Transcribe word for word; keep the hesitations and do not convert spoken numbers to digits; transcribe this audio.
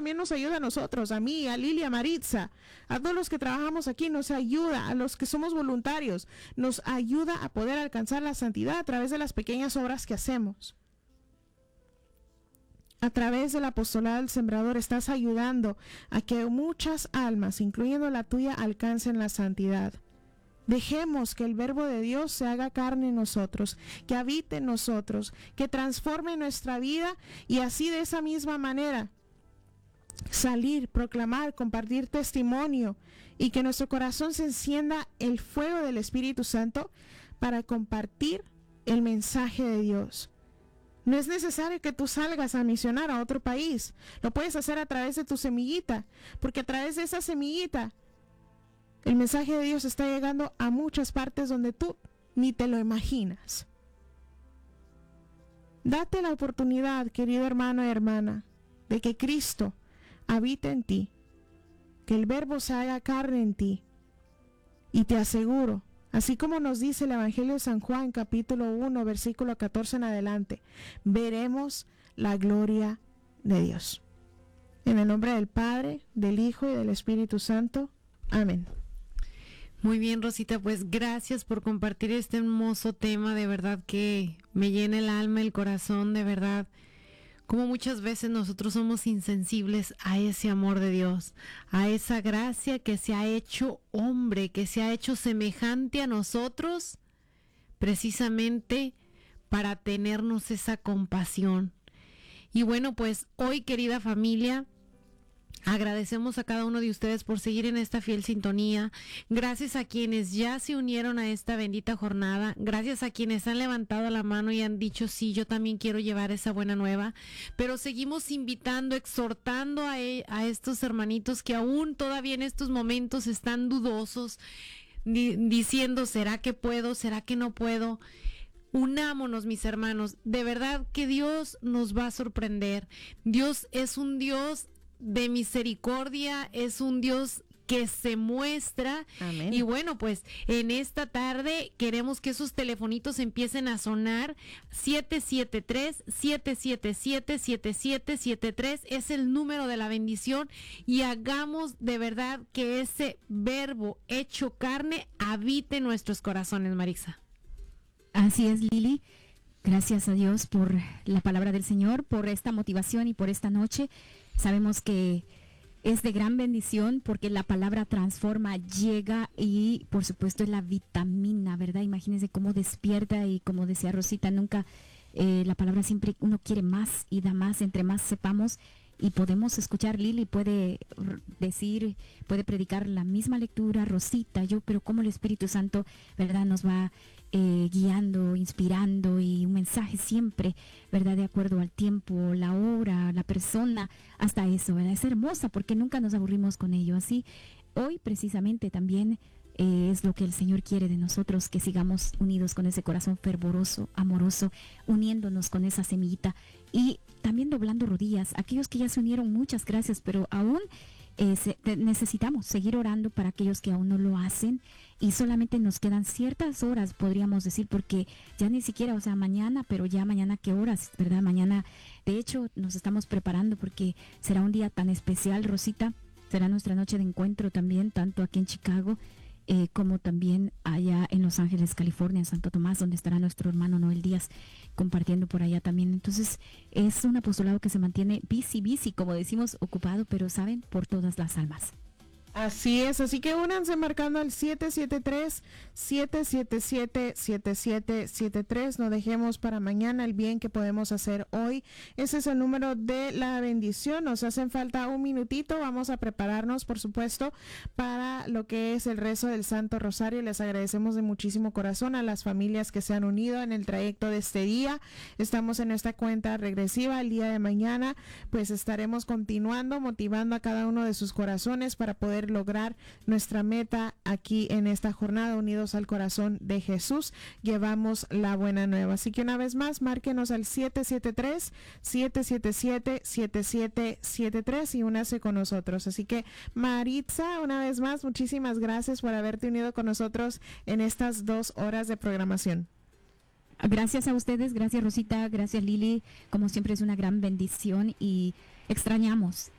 también nos ayuda a nosotros, a mí, a Lili, a Maritza, a todos los que trabajamos aquí, nos ayuda, a los que somos voluntarios, nos ayuda a poder alcanzar la santidad a través de las pequeñas obras que hacemos. A través del apostolado del sembrador estás ayudando a que muchas almas, incluyendo la tuya, alcancen la santidad. Dejemos que el verbo de Dios se haga carne en nosotros, que habite en nosotros, que transforme nuestra vida y así de esa misma manera salir, proclamar, compartir testimonio y que nuestro corazón se encienda el fuego del Espíritu Santo para compartir el mensaje de Dios. No es necesario que tú salgas a misionar a otro país, lo puedes hacer a través de tu semillita, porque a través de esa semillita el mensaje de Dios está llegando a muchas partes donde tú ni te lo imaginas. Date la oportunidad, querido hermano y hermana, de que Cristo habite en ti, que el verbo se haga carne en ti. Y te aseguro, así como nos dice el Evangelio de San Juan, capítulo uno, versículo catorce en adelante, veremos la gloria de Dios. En el nombre del Padre, del Hijo y del Espíritu Santo. Amén. Muy bien, Rosita, pues gracias por compartir este hermoso tema, de verdad que me llena el alma, el corazón, de verdad, como muchas veces nosotros somos insensibles a ese amor de Dios, a esa gracia que se ha hecho hombre, que se ha hecho semejante a nosotros, precisamente para tenernos esa compasión. Y bueno, pues hoy, querida familia, agradecemos a cada uno de ustedes por seguir en esta fiel sintonía. Gracias a quienes ya se unieron a esta bendita jornada. Gracias a quienes han levantado la mano y han dicho, sí, yo también quiero llevar esa buena nueva. Pero seguimos invitando, exhortando a, e- a estos hermanitos que aún todavía en estos momentos están dudosos, di- diciendo, ¿será que puedo? ¿Será que no puedo? Unámonos, mis hermanos. De verdad que Dios nos va a sorprender. Dios es un Dios de misericordia, es un Dios que se muestra. Amén. Y bueno, pues en esta tarde queremos que esos telefonitos empiecen a sonar. Siete siete tres, siete siete siete, siete siete siete tres es el número de la bendición, y hagamos de verdad que ese verbo hecho carne habite en nuestros corazones, Marisa. Así es, Lili. Gracias a Dios por la palabra del Señor, por esta motivación y por esta noche. Sabemos que es de gran bendición porque la palabra transforma, llega y por supuesto es la vitamina, ¿verdad? Imagínense cómo despierta, y como decía Rosita, nunca, eh, la palabra siempre uno quiere más y da más, entre más sepamos. Y podemos escuchar, Lili puede decir, puede predicar la misma lectura, Rosita, yo, pero como el Espíritu Santo, ¿verdad?, nos va eh, guiando, inspirando, y un mensaje siempre, ¿verdad?, de acuerdo al tiempo, la hora, la persona, hasta eso, ¿verdad? Es hermosa porque nunca nos aburrimos con ello. Así, hoy precisamente también eh, es lo que el Señor quiere de nosotros, que sigamos unidos con ese corazón fervoroso, amoroso, uniéndonos con esa semillita y también doblando rodillas. Aquellos que ya se unieron, muchas gracias, pero aún eh, se, te, necesitamos seguir orando para aquellos que aún no lo hacen, y solamente nos quedan ciertas horas, podríamos decir, porque ya ni siquiera, o sea, mañana, pero ya mañana, ¿qué horas, verdad? Mañana, de hecho, nos estamos preparando porque será un día tan especial, Rosita. Será nuestra noche de encuentro también, tanto aquí en Chicago eh, como también allá en Los Ángeles, California, en Santo Tomás, donde estará nuestro hermano Noel Díaz compartiendo por allá también. Entonces es un apostolado que se mantiene busy, busy, como decimos, ocupado, pero saben, por todas las almas. Así es, así que únanse marcando al siete siete tres, siete siete siete, siete siete siete tres. No dejemos para mañana el bien que podemos hacer hoy. Ese es el número de la bendición. Nos hacen falta un minutito. Vamos a prepararnos, por supuesto, para lo que es el rezo del Santo Rosario. Les agradecemos de muchísimo corazón a las familias que se han unido en el trayecto de este día. Estamos en esta cuenta regresiva. El día de mañana, pues estaremos continuando, motivando a cada uno de sus corazones para poder lograr nuestra meta aquí en esta jornada, unidos al corazón de Jesús. Llevamos la buena nueva. Así que una vez más, márquenos al siete siete tres, siete siete siete, siete siete siete tres y únase con nosotros. Así que, Maritza, una vez más, muchísimas gracias por haberte unido con nosotros en estas dos horas de programación. Gracias a ustedes, gracias Rosita, gracias Lili, como siempre es una gran bendición, y extrañamos